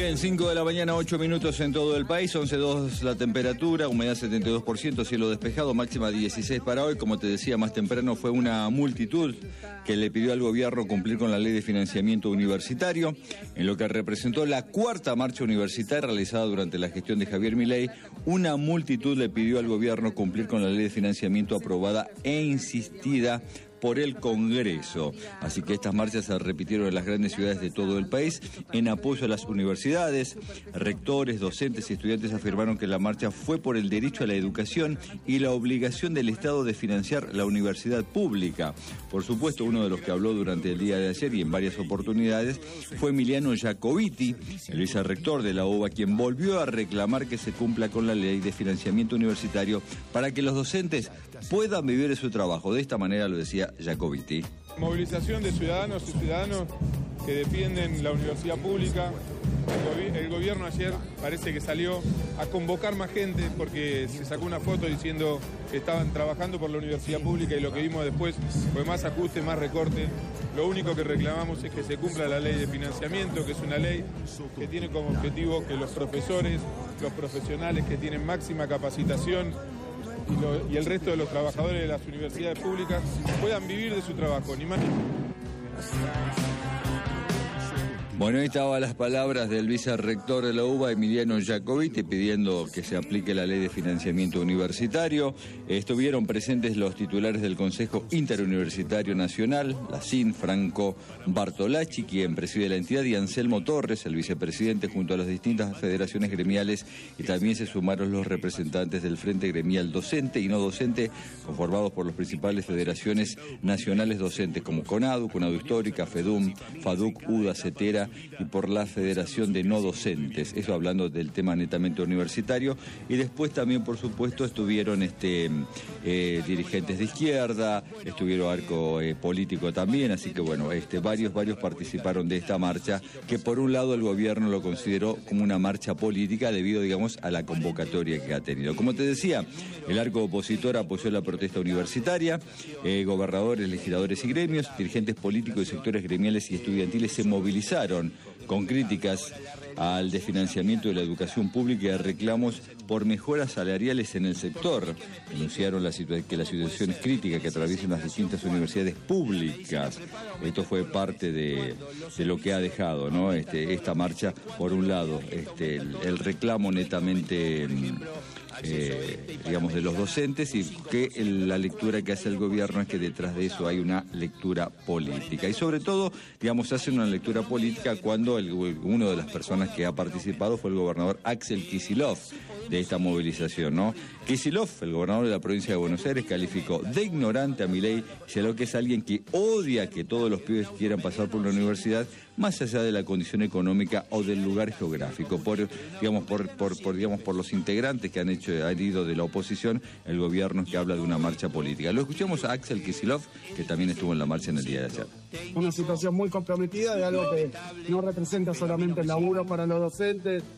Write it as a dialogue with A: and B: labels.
A: Bien, 5 de la mañana, 8 minutos en todo el país, 11.2 la temperatura, humedad 72%, cielo despejado, máxima 16 para hoy. Como te decía más temprano, fue una multitud que le pidió al gobierno cumplir con la ley de financiamiento universitario, en lo que representó la cuarta marcha universitaria realizada durante la gestión de Javier Milei. Una multitud le pidió al gobierno cumplir con la ley de financiamiento aprobada e insistida por el Congreso. Así que estas marchas se repitieron en las grandes ciudades de todo el país en apoyo a las universidades. Rectores, docentes y estudiantes afirmaron que la marcha fue por el derecho a la educación y la obligación del Estado de financiar la universidad pública. Por supuesto, uno de los que habló durante el día de ayer y en varias oportunidades fue Emiliano Jacobiti, el vicerrector de la UBA, quien volvió a reclamar que se cumpla con la ley de financiamiento universitario para que los docentes puedan vivir de su trabajo. De esta manera lo decía Jacobiti.
B: Movilización de ciudadanos y ciudadanos que defienden la universidad pública. El gobierno ayer parece que salió a convocar más gente porque se sacó una foto diciendo que estaban trabajando por la universidad pública y lo que vimos después fue más ajuste, más recorte. Lo único que reclamamos es que se cumpla la ley de financiamiento, que es una ley que tiene como objetivo que los profesores, los profesionales que tienen máxima capacitación y el resto de los trabajadores de las universidades públicas puedan vivir de su trabajo, ni más ni menos.
A: Bueno, ahí estaban las palabras del vicerrector de la UBA, Emiliano Jacobiti, pidiendo que se aplique la ley de financiamiento universitario. Estuvieron presentes los titulares del Consejo Interuniversitario Nacional, la CIN, Franco Bartolacci, quien preside la entidad, y Anselmo Torres, el vicepresidente, junto a las distintas federaciones gremiales, y también se sumaron los representantes del Frente Gremial Docente y No Docente, conformados por las principales federaciones nacionales docentes como CONADU, CONADU Histórica, FEDUM, FADUC, UDA, CETERA, y por la Federación de No Docentes, eso hablando del tema netamente universitario. Y después también, por supuesto, estuvieron dirigentes de izquierda, estuvieron arco político también, así que bueno, varios participaron de esta marcha, que por un lado el gobierno lo consideró como una marcha política debido, digamos, a la convocatoria que ha tenido. Como te decía, el arco opositor apoyó la protesta universitaria, gobernadores, legisladores y gremios, dirigentes políticos y sectores gremiales y estudiantiles se movilizaron con críticas al desfinanciamiento de la educación pública y reclamos por mejoras salariales en el sector. Denunciaron que la situación es crítica que atraviesan las distintas universidades públicas. Esto fue parte de lo que ha dejado, ¿no? Esta marcha, por un lado, el reclamo netamente digamos, de los docentes, y que la lectura que hace el gobierno es que detrás de eso hay una lectura política. Y sobre todo, digamos, hace una lectura política cuando uno de las personas que ha participado fue el gobernador Axel Kicillof de esta movilización, ¿no? Kicillof, el gobernador de la provincia de Buenos Aires, calificó de ignorante a Milei, señaló que es alguien que odia que todos los pibes quieran pasar por la universidad, más allá de la condición económica o del lugar geográfico, por los integrantes que han ido de la oposición, el gobierno que habla de una marcha política. Lo escuchamos a Axel Kicillof, que también estuvo en la marcha en el día de ayer.
C: Una situación muy comprometida de algo que no representa solamente el laburo para los docentes,